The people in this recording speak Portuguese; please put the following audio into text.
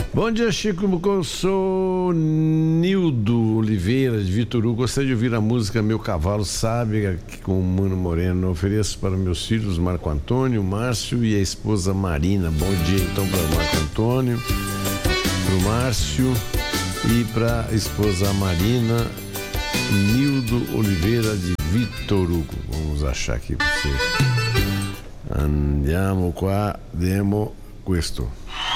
Bom dia, Chico. Eu sou Nildo Oliveira, de Vitor Hugo. Gostaria de ouvir a música Meu Cavalo Sabe, com o Mano Moreno. Eu ofereço para meus filhos, Marco Antônio, Márcio e a esposa Marina. Bom dia, então, para o Marco Antônio, para o Márcio e para a esposa Marina. Nildo Oliveira, de Vitor Hugo. Vamos achar aqui para você. Andiamo qua, demo questo.